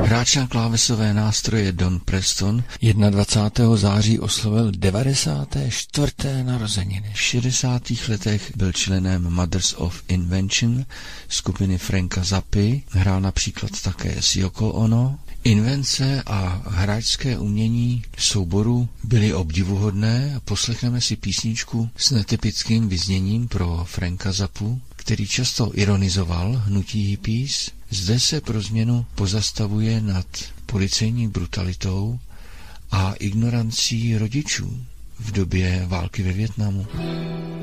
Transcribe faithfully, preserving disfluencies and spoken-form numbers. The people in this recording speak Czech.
Hráč na klávesové nástroje Don Preston dvacátého prvního září oslavil devadesáté čtvrté narozeniny. V šedesátých letech byl členem Mothers of Invention skupiny Franka Zappy, hrál například také s Yoko Ono. Invence a hráčské umění souboru byly obdivuhodné. Poslechneme si písničku s netypickým vyzněním pro Franka Zappu, který často ironizoval hnutí hippies. Zde se pro změnu pozastavuje nad policejní brutalitou a ignorancí rodičů v době války ve Vietnamu.